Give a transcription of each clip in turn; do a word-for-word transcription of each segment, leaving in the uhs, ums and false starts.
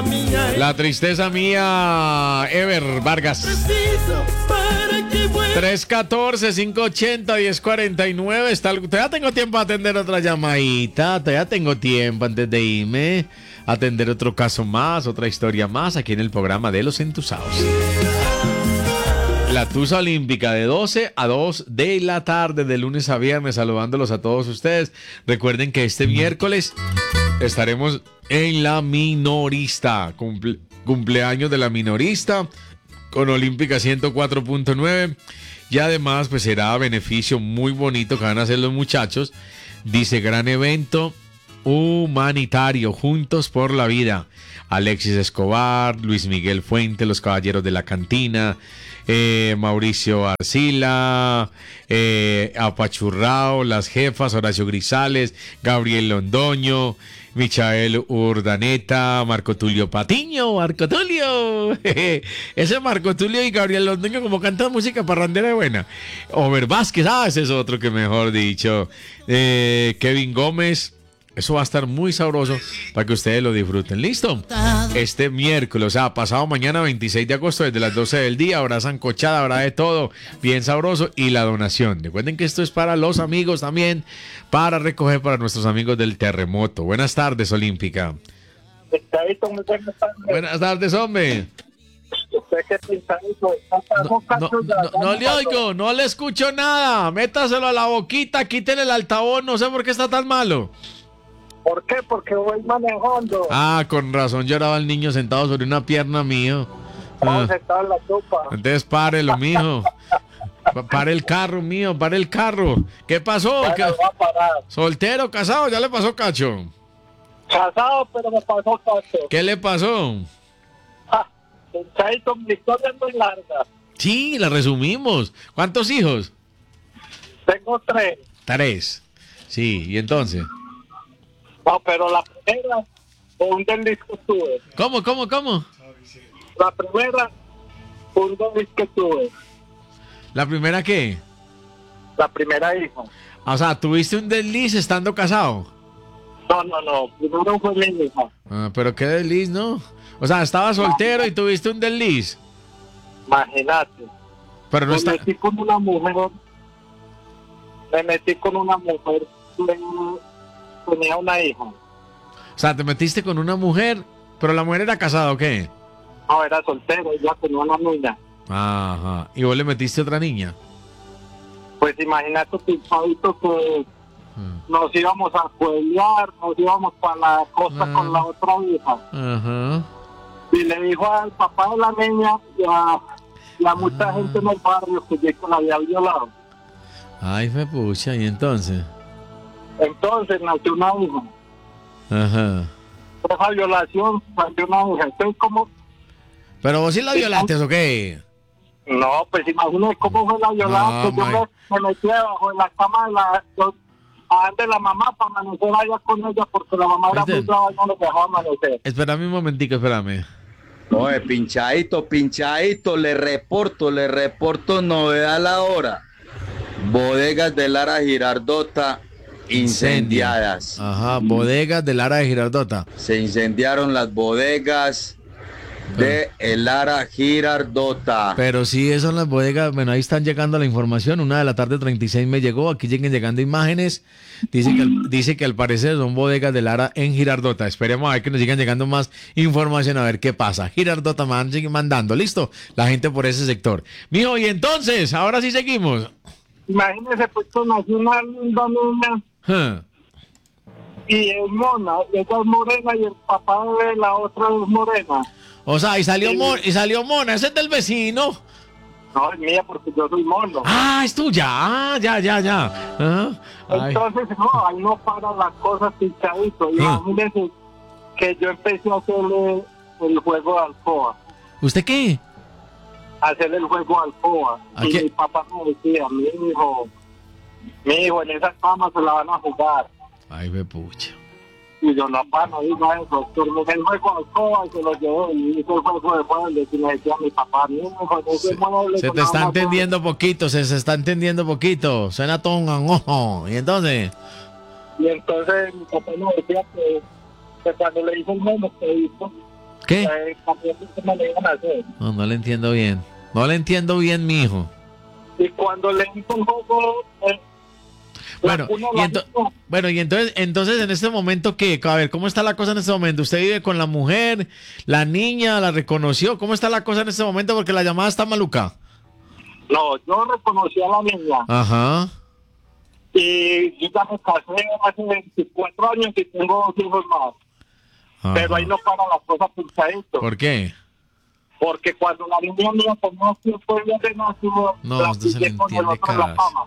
La tristeza mía, Ever Vargas. tres uno cuatro, cinco ocho cero, uno cero cuatro nueve. Está, todavía tengo tiempo a atender otra llamadita. Todavía tengo tiempo antes de irme a atender otro caso más, otra historia más aquí en el programa de Los Entusados. La Tusa Olímpica de doce a dos de la tarde, de lunes a viernes, saludándolos a todos ustedes. Recuerden que este miércoles estaremos en la Minorista, cumple, cumpleaños de la Minorista, con Olímpica ciento cuatro punto nueve. Y además, pues será beneficio muy bonito que van a hacer los muchachos. Dice, gran evento humanitario, juntos por la vida. Alexis Escobar, Luis Miguel Fuente, los Caballeros de la Cantina, eh, Mauricio Arcila, eh, Apachurrao, las jefas, Horacio Grisales, Gabriel Londoño, Michael Urdaneta, Marco Tulio Patiño, Marco Tulio. Ese Marco Tulio y Gabriel Londoño como cantan música parrandera buena. Over Vázquez, ah, ese es otro que mejor dicho. Eh, Kevin Gómez. Eso va a estar muy sabroso para que ustedes lo disfruten. ¿Listo? Este miércoles, o sea, pasado mañana veintiséis de agosto, desde las doce del día, habrá sancochada, habrá de todo, bien sabroso, y la donación. Recuerden que esto es para los amigos también, para recoger para nuestros amigos del terremoto. Buenas tardes, Olímpica. Buenas tardes, hombre. No, no, no, no le oigo, no le escucho nada. Métaselo a la boquita, quítele el altavoz, no sé por qué está tan malo. ¿Por qué? Porque voy manejando. Ah, con razón lloraba el niño sentado sobre una pierna, mío. Ah. Sentado en la sopa. Entonces párelo, mijo. Pare el carro, mío, pare el carro. ¿Qué pasó? Bueno, ¿Qué? va a parar. ¿Soltero, casado? ¿Ya le pasó cacho? Casado, pero me pasó cacho. ¿Qué le pasó? Ja, Chaito, mi historia es muy larga. Sí, la resumimos. ¿Cuántos hijos? Tengo tres. Tres. Sí, ¿y entonces? No, pero la primera fue un desliz que tuve. ¿Cómo, cómo, cómo? La primera fue un desliz que tuve. ¿La primera qué? La primera hija. O sea, ¿tuviste un desliz estando casado? No, no, no. Primero fue mi hija. Ah, pero qué desliz, ¿no? O sea, estabas soltero y tuviste un desliz. Imagínate. Pero no me está... metí con una mujer. Me metí con una mujer. Tenía una hija. O sea, te metiste con una mujer, pero la mujer era casada, ¿o qué? No, era soltero, ella tenía una niña. Ajá. ¿Y vos le metiste otra niña? Pues imagínate, Pinchadito, que hmm. nos íbamos a pueblear, nos íbamos para la costa ah. con la otra hija. Ajá. Y le dijo al papá de la niña y a, y a mucha ah. gente en el barrio que yo la había violado. Ay, me pucha, ¿y entonces? Entonces nació una hija. Ajá. Por esa violación nació una hija. Entonces, ¿cómo? ¿Pero vos sí la violaste o qué? No, pues imagínate cómo fue la violación. No, pues yo me, me metí debajo de la cama de la, de la mamá para amanecer allá con ella porque la mamá era muy brava y no nos dejaba amanecer. Espérame un momentico, espérame. Oye, pinchadito, pinchadito, le reporto, le reporto novedad a la hora. Bodegas de Lara Girardota incendiadas. Ajá, bodegas de Lara de Girardota. Se incendiaron las bodegas de el Lara Girardota. Pero sí, esas son las bodegas. Bueno, ahí están llegando la información. Una de la tarde treinta y seis me llegó. Aquí lleguen llegando imágenes. Dice que, al, dice que al parecer son bodegas de Lara en Girardota. Esperemos a ver que nos sigan llegando más información, a ver qué pasa. Girardota man, sigue mandando. Listo, la gente por ese sector. Mijo, y entonces, ahora sí seguimos. Imagínese, pues, que nació una linda niña. Huh. Y es mona, ella es morena y el papá de la otra es morena. O sea, y salió, mon, y salió mona, ese es del vecino. No, es mía porque yo soy mono. Ah, es tuya, ah, ya, ya, ya. Uh-huh. Entonces, no, ahí no para las cosas, Pinchadito. Uh. Imagínese que yo empecé a hacerle el juego de alcoba. ¿Usted qué? Hacerle el juego de alcoba. Y qué? mi papá me decía, mi hijo, mi hijo, en esa cama se la van a jugar. Ay, me pucha. Y yo, no, pa, no digo eso. Terminé el juego de alcoba y se lo llevé. Y hice el juego de muebles y me decía a mi papá, mi hijo, no se mueble. Se te está entendiendo cosa. poquito, se, se está entendiendo poquito. Suena todo un ojo. ¿Y entonces? Y entonces mi papá me decía que, que cuando le hice el juego, que hizo. ¿Qué? Eh, también que me le iban a hacer. No, no le entiendo bien. No le entiendo bien, mijo. Y cuando le hizo el juego, eh, Bueno, la cuna y, la ento- hizo. bueno, y entonces, entonces en este momento, ¿qué? A ver, ¿cómo está la cosa en este momento? ¿Usted vive con la mujer? ¿La niña la reconoció? ¿Cómo está la cosa en este momento? Porque la llamada está maluca. No, yo reconocí a la niña. Ajá. Y yo ya me casé hace veinticuatro años y tengo dos hijos más. Ajá. Pero ahí no para las cosas pinchaditos. ¿Por qué? Porque cuando la niña mía tenía cinco días de nacido, No, la no se le pillé con el entiende, otro en la caras. cama.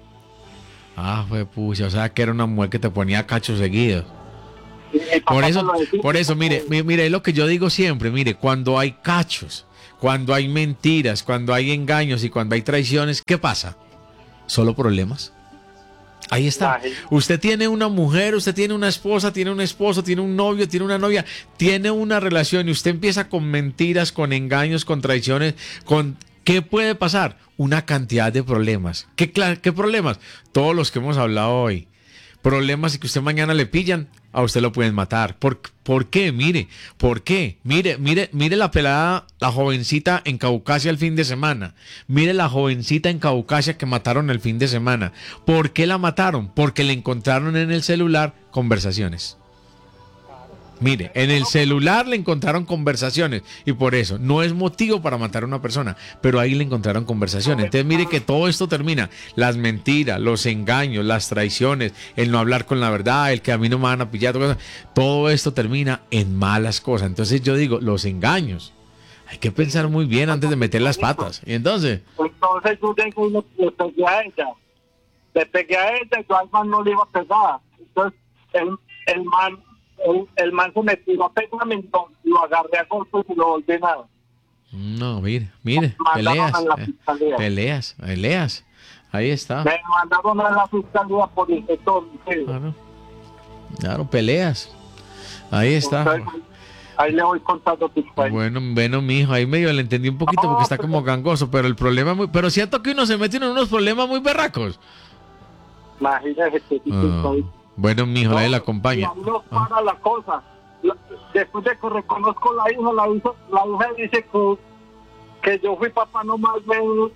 Ah, fue pucha, o sea que era una mujer que te ponía cachos seguidos. Y mi papá Por me eso, lo decía. por eso, mire, mi- mire, es lo que yo digo siempre, mire, cuando hay cachos, cuando hay mentiras, cuando hay engaños y cuando hay traiciones, ¿qué pasa? Solo problemas. Ahí está. Ay. Usted tiene una mujer, usted tiene una esposa, tiene un esposo, tiene un novio, tiene una novia, tiene una relación y usted empieza con mentiras, con engaños, con traiciones, con... ¿Qué puede pasar? Una cantidad de problemas. ¿Qué, cla- qué problemas? Todos los que hemos hablado hoy. Problemas y que usted mañana le pillan, a usted lo pueden matar. ¿Por, ¿Por qué? Mire, ¿por qué? Mire, mire, mire la pelada, la jovencita en Caucasia el fin de semana. Mire la jovencita en Caucasia que mataron el fin de semana. ¿Por qué la mataron? Porque le encontraron en el celular conversaciones. Mire, en el celular le encontraron conversaciones y por eso no es motivo para matar a una persona, pero ahí le encontraron conversaciones. Entonces mire que todo esto termina, las mentiras, los engaños, las traiciones, el no hablar con la verdad, el que a mí no me van a pillar, todo eso, todo esto termina en malas cosas. Entonces yo digo, los engaños, hay que pensar muy bien antes de meter las patas. Y entonces, Entonces yo llego y le, le pegué a ella. Le pegué a ella y yo al man no le iba a pegar. Entonces el, el man el, el man se me tiró a pegarme, entonces lo agarré a golpes y lo volví nada. no, mire, mire, Mandaron peleas, a la eh, fiscalía. peleas, peleas, ahí está. Me mandaron a la fiscalía por inspector. Sí. Claro, claro, peleas, ahí está. Entonces, ahí le voy contando tus países. Bueno, bueno, mijo, ahí medio le entendí un poquito porque está como gangoso, pero el problema es muy... Pero siento que uno se mete en unos problemas muy berracos. Imagínese que sí, Ah, estoy- bueno, mijo, ahí la Y acompaña. ahí no para la cosa. La- después de que reconozco la hija, la hija, la hija dice que, que yo fui papá nomás de,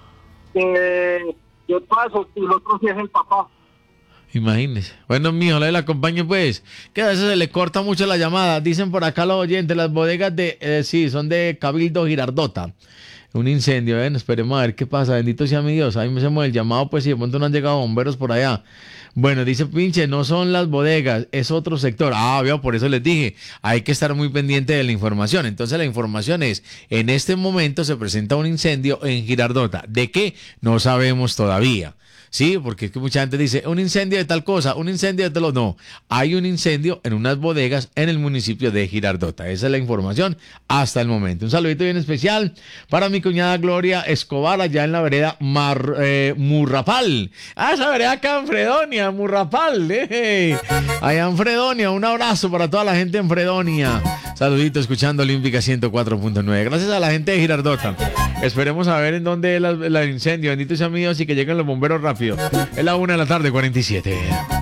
de, de otro y el otro sí es el papá. Imagínese. Bueno, mijo, la acompaña pues. Que a veces se le corta mucho la llamada. Dicen por acá los oyentes, las bodegas de... eh, sí, son de Cabildo Girardota. Un incendio, ¿eh? Esperemos a ver qué pasa. Bendito sea mi Dios. Ahí me hacemos el llamado, pues si de pronto no han llegado bomberos por allá. Bueno, dice Pinche, no son las bodegas, es otro sector. Ah, veo, por eso les dije, hay que estar muy pendiente de la información. Entonces la información es, en este momento se presenta un incendio en Girardota. ¿De qué? No sabemos todavía. Sí, porque es que mucha gente dice, un incendio de tal cosa, un incendio de tal otro. No, hay un incendio en unas bodegas en el municipio de Girardota. Esa es la información hasta el momento. Un saludito bien especial para mi cuñada Gloria Escobar, allá en la vereda Mar, eh, Murrapal. Ah, esa vereda acá en Fredonia, Murrapal. Eh. Allá en Fredonia, un abrazo para toda la gente en Fredonia. Saludito escuchando Olímpica ciento cuatro punto nueve. Gracias a la gente de Girardota. Esperemos a ver en dónde es la- la- el incendio. Bendito sea mi Dios y que lleguen los bomberos rápido. Es la una de la tarde, cuarenta y siete.